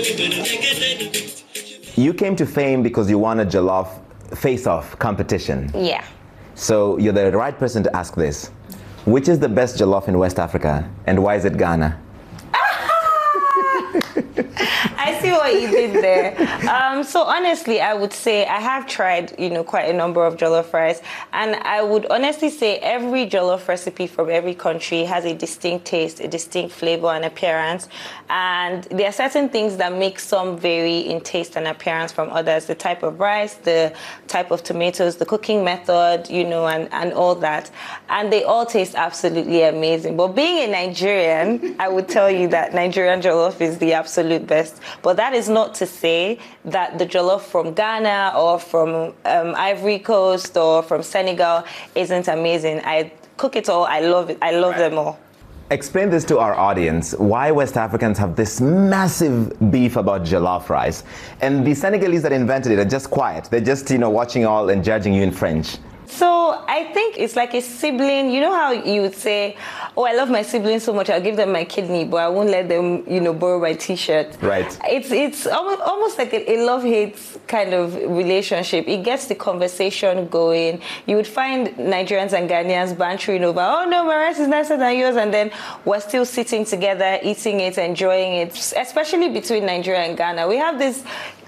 You came to fame because you won a jollof face-off competition. Yeah. So you're the right person to ask this. Which is the best jollof in West Africa, and why is it Ghana? I see what you did there. So honestly, I would say I have tried, quite a number of jollof rice, and I would honestly say every jollof recipe from every country has a distinct taste, a distinct flavor and appearance, and there are certain things that make some vary in taste and appearance from others. The type of rice, the type of tomatoes, the cooking method, and all that, and they all taste absolutely amazing. But being a Nigerian, I would tell you that Nigerian jollof is the absolute best. But that is not to say that the jollof from Ghana or from Ivory Coast or from Senegal isn't amazing. I cook it all. I love it. I love them all. Explain this to our audience, why West Africans have this massive beef about jollof rice. And the Senegalese that invented it are just quiet. They're just, watching all and judging you in French. So I think it's like a sibling. You know how you would say, oh, I love my siblings so much, I'll give them my kidney, but I won't let them, borrow my t-shirt. Right. It's almost like a love-hate kind of relationship. It gets the conversation going. You would find Nigerians and Ghanaians bantering over, oh no, my rice is nicer than yours, and then we're still sitting together, eating it, enjoying it. Especially between Nigeria and Ghana, we have this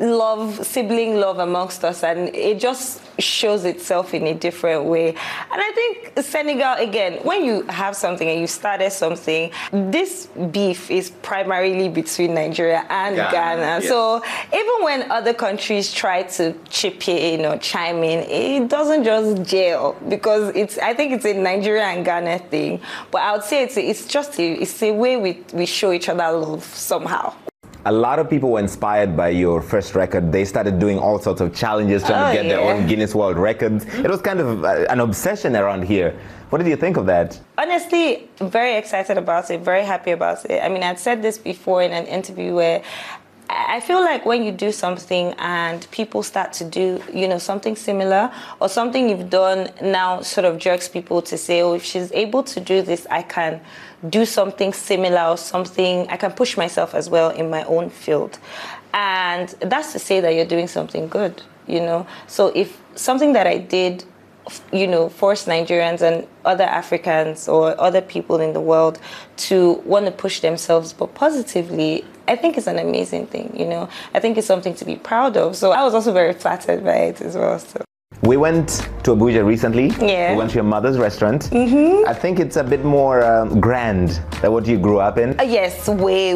sibling love amongst us, and it just shows itself in a different way. And I think Senegal, again, when you have something and you started something, this beef is primarily between Nigeria and Ghana. Yes. So even when other countries try to chip in or chime in, it doesn't just gel, because I think it's a Nigeria and Ghana thing. But I would say it's a way we show each other love somehow. A lot of people were inspired by your first record. They started doing all sorts of challenges, trying to get their own Guinness World Records. It was kind of an obsession around here. What did you think of that? Honestly, very excited about it, very happy about it. I mean, I'd said this before in an interview where I feel like when you do something and people start to do, something similar, or something you've done now sort of jerks people to say, oh, if she's able to do this, I can do something similar, or something, I can push myself as well in my own field. And that's to say that you're doing something good, So if something that I did, forced Nigerians and other Africans or other people in the world to want to push themselves, but positively, I think it's an amazing thing, I think it's something to be proud of. So I was also very flattered by it as well. So. We went to Abuja recently. Yeah. We went to your mother's restaurant. Mm-hmm. I think it's a bit more grand than what you grew up in. Yes, way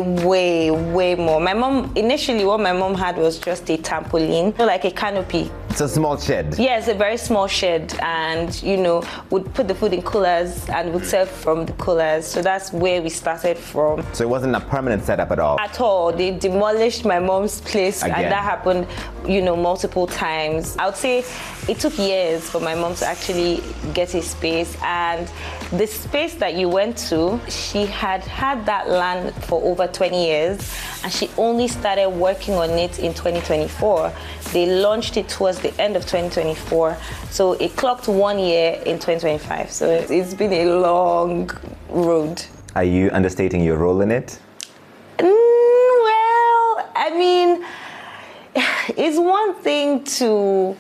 more. My mom, initially what my mom had was just a trampoline, like a canopy. It's a small shed. Yes, a very small shed, and would put the food in coolers and would serve from the coolers. So that's where we started from. So it wasn't a permanent setup at all? At all. They demolished my mom's place. Again. And that happened, multiple times. I would say it took years for my mom to actually get a space, and the space that you went to, she had that land for over 20 years, and she only started working on it in 2024. They launched it towards the end of 2024, so it clocked 1 year in 2025. So it's been a long road. Are you understating your role in it? Well, I mean, it's one thing to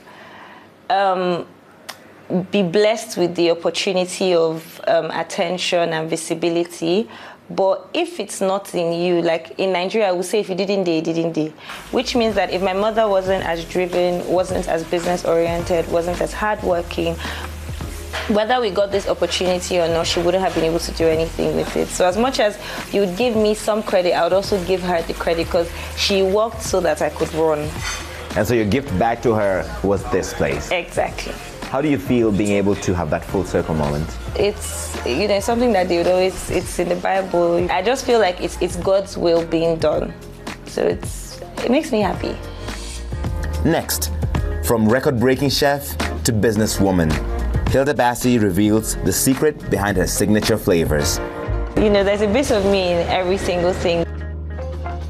be blessed with the opportunity of attention and visibility, but if it's not in you, like in Nigeria, I would say if you didn't do, you didn't do. Which means that if my mother wasn't as driven, wasn't as business oriented, wasn't as hardworking, whether we got this opportunity or not, she wouldn't have been able to do anything with it. So as much as you would give me some credit, I would also give her the credit, because she worked so that I could run. And so your gift back to her was this place. Exactly. How do you feel being able to have that full circle moment? It's, something that they would always, it's in the Bible. I just feel like it's God's will being done. So it makes me happy. Next, from record-breaking chef to businesswoman, Hilda Baci reveals the secret behind her signature flavors. There's a bit of me in every single thing.